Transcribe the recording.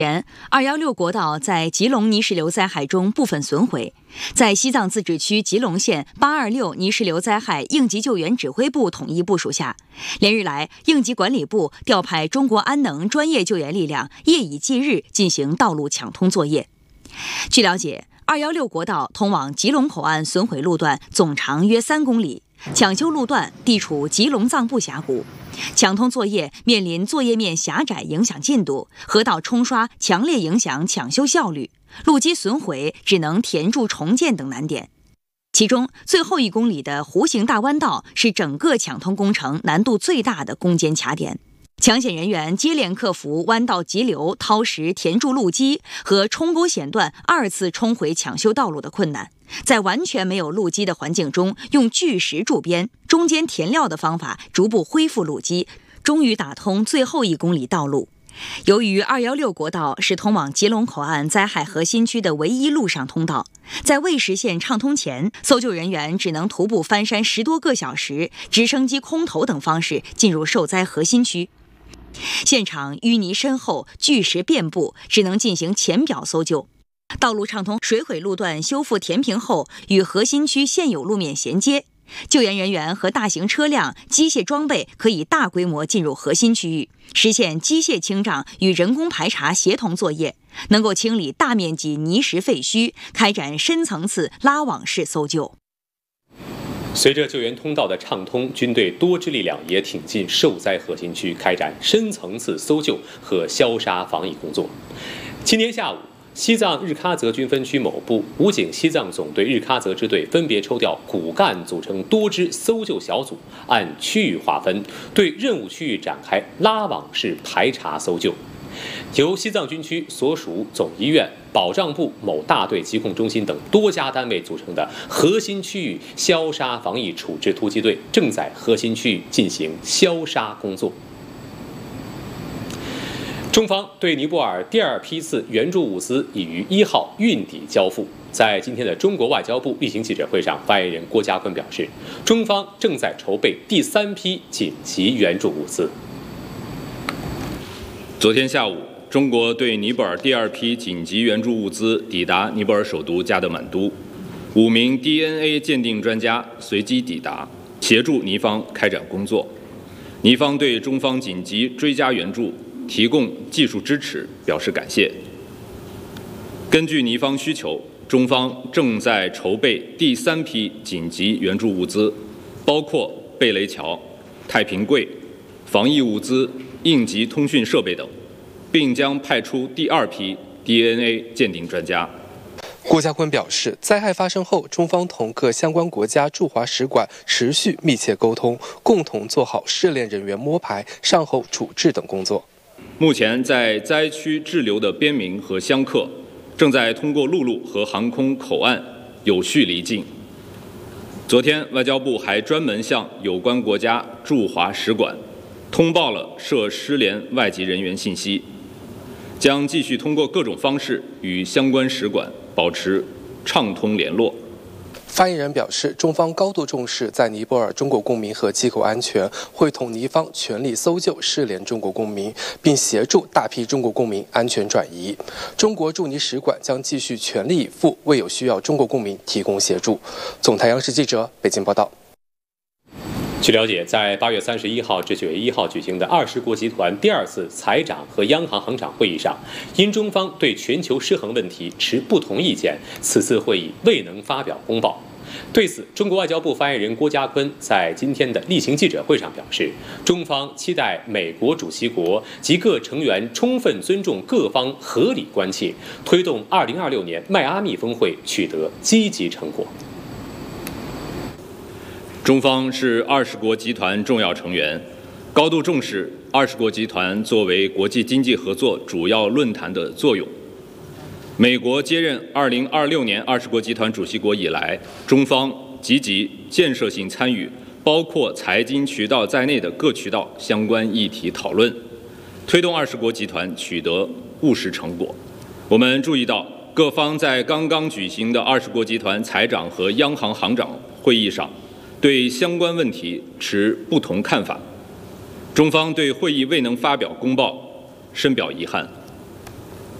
前，216国道在吉隆泥石流灾害中部分损毁，在西藏自治区吉隆县826泥石流灾害应急救援指挥部统一部署下，连日来，应急管理部调派中国安能专业救援力量夜以继日进行道路抢通作业。据了解，216国道通往吉隆口岸损毁路段总长约3公里，抢修路段地处吉隆藏布峡谷。抢通作业面临作业面狭窄影响进度，河道冲刷强烈影响抢修效率，路基损毁只能填筑重建等难点。其中最后1公里的弧形大弯道是整个抢通工程难度最大的攻坚卡点。抢险人员接连克服弯道急流、掏石填筑路基和冲沟险段2次冲毁抢修道路的困难，在完全没有路基的环境中，用巨石筑边、中间填料的方法逐步恢复路基，终于打通最后1公里道路。由于216国道是通往吉隆口岸灾害核心区的唯一陆上通道，在未实现畅通前，搜救人员只能徒步翻山10多个小时，直升机空投等方式进入受灾核心区。现场淤泥深厚，巨石遍布，只能进行浅表搜救。道路畅通水毁路段修复填平后，与核心区现有路面衔接，救援人员和大型车辆、机械装备可以大规模进入核心区域，实现机械清障与人工排查协同作业，能够清理大面积泥石废墟，开展深层次拉网式搜救。 随着救援通道的畅通，军队多支力量也挺进受灾核心区，开展深层次搜救和消杀防疫工作。今天下午，西藏日喀则军分区某部、武警西藏总队日喀则支队分别抽调骨干组成多支搜救小组，按区域划分，对任务区域展开拉网式排查搜救。由西藏军区所属总医院、保障部某大队疾控中心等多家单位组成的核心区域消杀防疫处置突击队正在核心区域进行消杀工作。中方对尼泊尔第2批次援助物资已于1号运抵交付。在今天的中国外交部例行记者会上，发言人郭家坤表示，中方正在筹备第3批紧急援助物资。 昨天下午，中国对尼泊尔第2批紧急援助物资抵达尼泊尔首都加德满都，5名 DNA 鉴定专家随机抵达，协助尼方开展工作。尼方对中方紧急追加援助提供技术支持表示感谢。根据尼方需求，中方正在筹备第3批紧急援助物资，包括贝雷桥、太平柜、防疫物资、应急通讯设备等，并将派出第2批 DNA 鉴定专家。 郭家坤表示，灾害发生后，中方同各相关国家驻华使馆持续密切沟通，共同做好涉猎人员摸排、善后处置等工作。 目前，在灾区滞留的边民和香客正在通过陆路和航空口岸有序离境。昨天，外交部还专门向有关国家驻华使馆通报了涉失联外籍人员信息，将继续通过各种方式与相关使馆保持畅通联络。 发言人表示，中方高度重视在尼泊尔中国公民和机构安全，会同尼方全力搜救失联中国公民，并协助大批中国公民安全转移。中国驻尼使馆将继续全力以赴为有需要中国公民提供协助。总台央视记者北京报道。 据了解，在8月31号至9月1号举行的20国集团第2次财长和央行行长会议上，因中方对全球失衡问题持不同意见，此次会议未能发表公报。对此，中国外交部发言人郭家坤在今天的例行记者会上表示，中方期待美国主席国及各成员充分尊重各方合理关切，推动2026年迈阿密峰会取得积极成果。 中方是20国集团重要成员，高度重视20国集团作为国际经济合作主要论坛的作用。美国接任2026年20国集团主席国以来，中方积极建设性参与包括财经渠道在内的各渠道相关议题讨论，推动20国集团取得务实成果。我们注意到，各方在刚刚举行的20国集团财长和央行行长会议上，对相关问题持不同看法。中方对会议未能发表公报深表遗憾。